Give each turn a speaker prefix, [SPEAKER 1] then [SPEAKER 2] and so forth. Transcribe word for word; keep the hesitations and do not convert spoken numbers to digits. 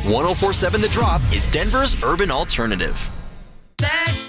[SPEAKER 1] one oh four point seven The Drop is Denver's urban alternative.
[SPEAKER 2] That